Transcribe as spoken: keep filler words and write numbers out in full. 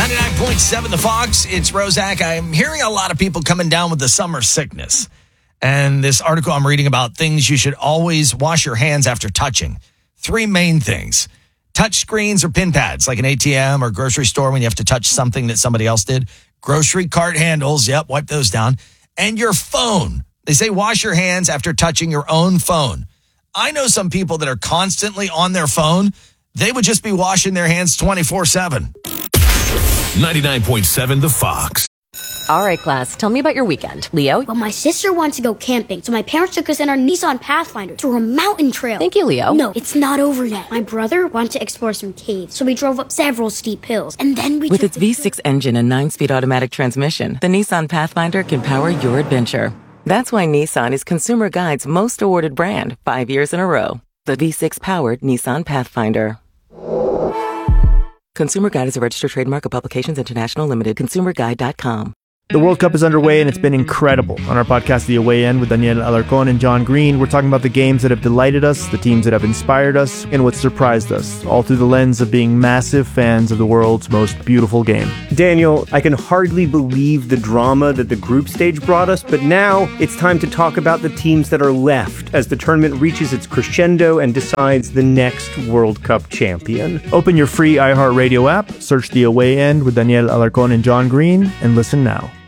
ninety-nine point seven The Fox, it's Rozak. I'm hearing a lot of people coming down with the summer sickness. And this article I'm reading about things you should always wash your hands after touching. Three main things. Touch screens or pin pads, like an A T M or grocery store when you have to touch something that somebody else did. Grocery cart handles, yep, wipe those down. And your phone. They say wash your hands after touching your own phone. I know some people that are constantly on their phone. They would just be washing their hands twenty-four seven. ninety-nine point seven The Fox. All right, class, tell me about your weekend. Leo? Well, my sister wants to go camping, so my parents took us in our Nissan Pathfinder through a mountain trail. Thank you, Leo. No, it's not over yet. My brother wanted to explore some caves, so we drove up several steep hills, and then we With took its the V six engine and nine-speed automatic transmission, the Nissan Pathfinder can power your adventure. That's why Nissan is Consumer Guide's most awarded brand, five years in a row. The V six-powered Nissan Pathfinder. Consumer Guide is a registered trademark of Publications International Limited. consumer guide dot com. The World Cup is underway, and it's been incredible. On our podcast, The Away End, with Daniel Alarcon and John Green, we're talking about the games that have delighted us, the teams that have inspired us, and what surprised us, all through the lens of being massive fans of the world's most beautiful game. Daniel, I can hardly believe the drama that the group stage brought us, but now it's time to talk about the teams that are left as the tournament reaches its crescendo and decides the next World Cup champion. Open your free iHeartRadio app, search The Away End with Daniel Alarcon and John Green, and listen now.